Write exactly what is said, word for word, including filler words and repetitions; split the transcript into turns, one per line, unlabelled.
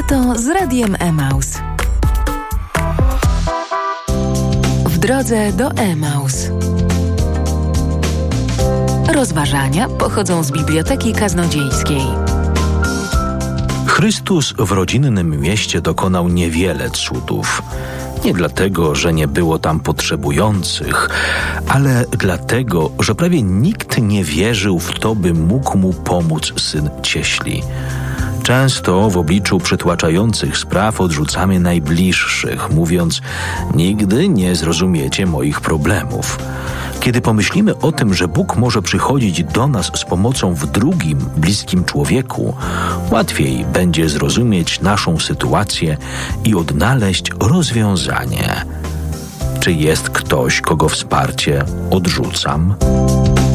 Lato z Radiem Emaus. W drodze do Emaus. Rozważania pochodzą z Biblioteki Kaznodziejskiej.
Chrystus w rodzinnym mieście dokonał niewiele cudów. Nie dlatego, że nie było tam potrzebujących, ale dlatego, że prawie nikt nie wierzył w to, by mógł mu pomóc syn cieśli. Często w obliczu przytłaczających spraw odrzucamy najbliższych, mówiąc: nigdy nie zrozumiecie moich problemów. Kiedy pomyślimy o tym, że Bóg może przychodzić do nas z pomocą w drugim, bliskim człowieku, łatwiej będzie zrozumieć naszą sytuację i odnaleźć rozwiązanie. Czy jest ktoś, kogo wsparcie odrzucam?